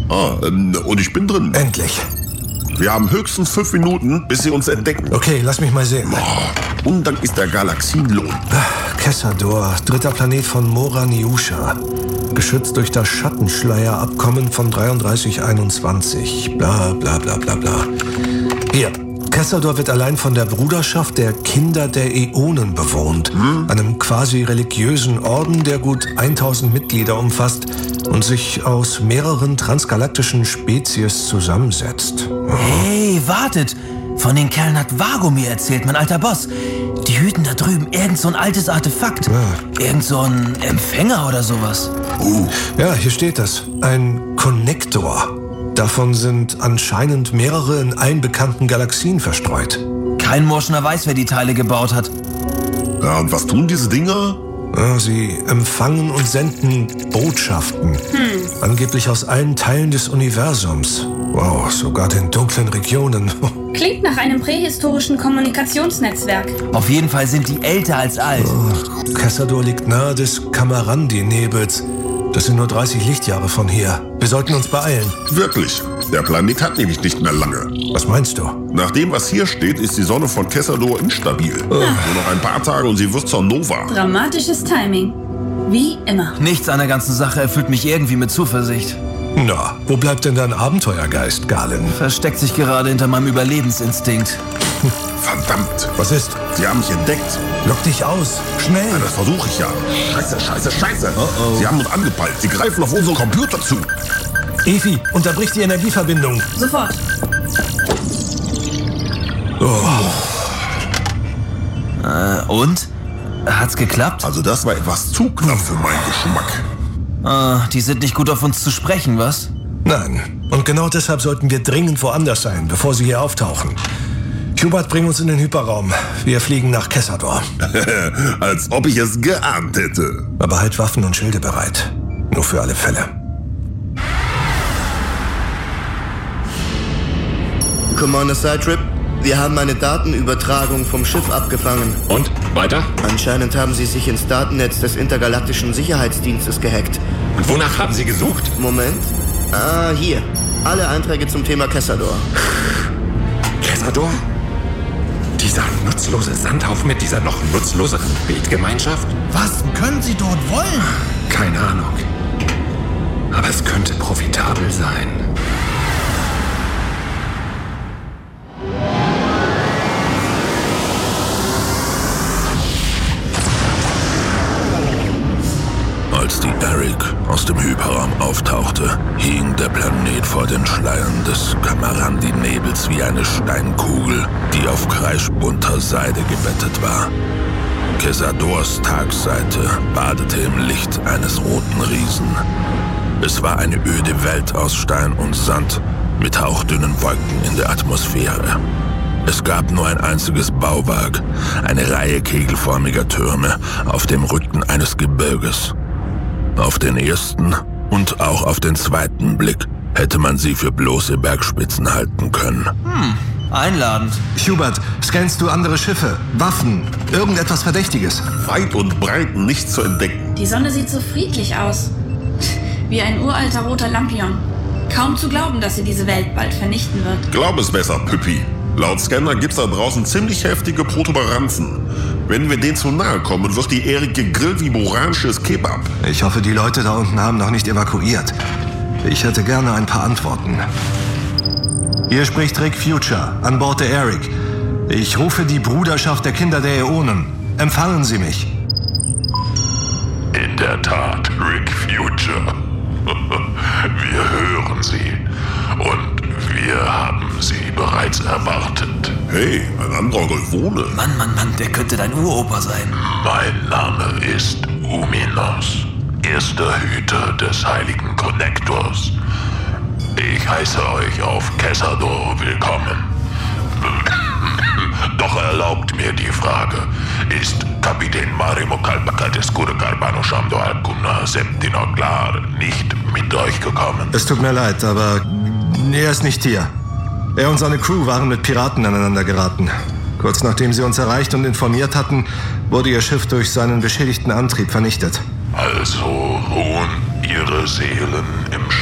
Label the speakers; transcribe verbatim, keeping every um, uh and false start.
Speaker 1: Ah, ähm, und ich bin drin.
Speaker 2: Endlich.
Speaker 1: Wir haben höchstens fünf Minuten, bis sie uns entdecken.
Speaker 2: Okay, lass mich mal sehen.
Speaker 1: Oh, und dann ist der Galaxienlohn.
Speaker 2: Kessador, dritter Planet von Moraniusha. Geschützt durch das Schattenschleierabkommen von dreiunddreißig einundzwanzig. Bla bla bla bla bla. Hier, Kessador wird allein von der Bruderschaft der Kinder der Äonen bewohnt. Hm? Einem quasi religiösen Orden, der gut tausend Mitglieder umfasst und sich aus mehreren transgalaktischen Spezies zusammensetzt.
Speaker 3: Hey, wartet! Von den Kerlen hat Vago mir erzählt, mein alter Boss. Die hüten da drüben irgend so ein altes Artefakt. Ja. Irgend so ein Empfänger oder sowas.
Speaker 2: Uh. Ja, hier steht das. Ein Konnektor. Davon sind anscheinend mehrere in allen bekannten Galaxien verstreut.
Speaker 3: Kein Morschner weiß, wer die Teile gebaut hat.
Speaker 1: Ja, und was tun diese Dinger?
Speaker 2: Ja, sie empfangen und senden Botschaften. Hm. Angeblich aus allen Teilen des Universums. Wow, sogar den dunklen Regionen.
Speaker 4: Klingt nach einem prähistorischen Kommunikationsnetzwerk.
Speaker 3: Auf jeden Fall sind die älter als alt.
Speaker 2: Oh, Kessador liegt nahe des Kamarandi-Nebels. Das sind nur dreißig Lichtjahre von hier. Wir sollten uns beeilen.
Speaker 1: Wirklich? Der Planet hat nämlich nicht mehr lange.
Speaker 2: Was meinst du?
Speaker 1: Nach dem, was hier steht, ist die Sonne von Kessador instabil. Oh. Nur noch ein paar Tage und sie wird zur Nova.
Speaker 4: Dramatisches Timing. Wie immer.
Speaker 3: Nichts an der ganzen Sache erfüllt mich irgendwie mit Zuversicht.
Speaker 2: Na, wo bleibt denn dein Abenteuergeist, Galen?
Speaker 3: Versteckt sich gerade hinter meinem Überlebensinstinkt.
Speaker 1: Verdammt.
Speaker 2: Was ist?
Speaker 1: Sie haben mich entdeckt.
Speaker 2: Lock dich aus. Schnell.
Speaker 1: Ja, das versuche ich ja. Scheiße, scheiße, scheiße.
Speaker 3: Oh oh.
Speaker 1: Sie haben uns angepeilt. Sie greifen auf unseren Computer zu.
Speaker 2: Evi, unterbrich die Energieverbindung.
Speaker 4: Sofort.
Speaker 2: Oh.
Speaker 3: Äh, und? Hat's geklappt?
Speaker 1: Also das war etwas zu knapp für meinen Geschmack.
Speaker 3: Ah, die sind nicht gut auf uns zu sprechen, was?
Speaker 2: Nein. Und genau deshalb sollten wir dringend woanders sein, bevor sie hier auftauchen. Hubert, bring uns in den Hyperraum. Wir fliegen nach Kessador.
Speaker 1: Als ob ich es geahnt hätte.
Speaker 2: Aber halt Waffen und Schilde bereit. Nur für alle Fälle.
Speaker 5: Commander Sidetrip, wir haben eine Datenübertragung vom Schiff abgefangen.
Speaker 6: Und? Weiter?
Speaker 5: Anscheinend haben sie sich ins Datennetz des Intergalaktischen Sicherheitsdienstes gehackt.
Speaker 6: Und wonach haben sie gesucht?
Speaker 5: Moment. Ah, hier. Alle Einträge zum Thema Kessador.
Speaker 6: Kessador? Dieser nutzlose Sandhaufen mit dieser noch nutzloseren Bildgemeinschaft?
Speaker 7: Was können sie dort wollen?
Speaker 6: Keine Ahnung. Aber es könnte profitabel sein.
Speaker 8: Als die Eric aus dem Hyperraum auftauchte, hing der Planet vor den Schleiern des Kamarandi-Nebels wie eine Steinkugel, die auf kreischbunter Seide gebettet war. Kessadors Tagseite badete im Licht eines roten Riesen. Es war eine öde Welt aus Stein und Sand mit hauchdünnen Wolken in der Atmosphäre. Es gab nur ein einziges Bauwerk, eine Reihe kegelförmiger Türme auf dem Rücken eines Gebirges. Auf den ersten und auch auf den zweiten Blick hätte man sie für bloße Bergspitzen halten können.
Speaker 3: Hm, einladend.
Speaker 2: Hubert, scannst du andere Schiffe, Waffen, irgendetwas Verdächtiges?
Speaker 1: Weit und breit nichts zu entdecken.
Speaker 4: Die Sonne sieht so friedlich aus. Wie ein uralter roter Lampion. Kaum zu glauben, dass sie diese Welt bald vernichten wird.
Speaker 1: Glaub es besser, Püppi. Laut Scanner gibt's da draußen ziemlich heftige Protuberanzen. Wenn wir denen zu nahe kommen, wird die Erik gegrillt wie boranisches Kebab.
Speaker 2: Ich hoffe, die Leute da unten haben noch nicht evakuiert. Ich hätte gerne ein paar Antworten. Hier spricht Rick Future, an Bord der Erik. Ich rufe die Bruderschaft der Kinder der Äonen. Empfangen Sie mich.
Speaker 9: In der Tat, Rick Future. Wir hören Sie. Und wir haben Sie bereits erwartet.
Speaker 1: Hey, ein anderer Golfone.
Speaker 3: Mann, Mann, Mann, der könnte dein Uropa sein.
Speaker 9: Mein Name ist Uminos, erster Hüter des heiligen Konnektors. Ich heiße euch auf Kessador willkommen. Doch erlaubt mir die Frage, ist Kapitän Marimo Kalpakateskure Carbano Shamdo Alcuna Septinoglar nicht mit euch gekommen?
Speaker 2: Es tut mir leid, aber er ist nicht hier. Er und seine Crew waren mit Piraten aneinander geraten. Kurz nachdem sie uns erreicht und informiert hatten, wurde ihr Schiff durch seinen beschädigten Antrieb vernichtet.
Speaker 9: Also ruhen ihre Seelen im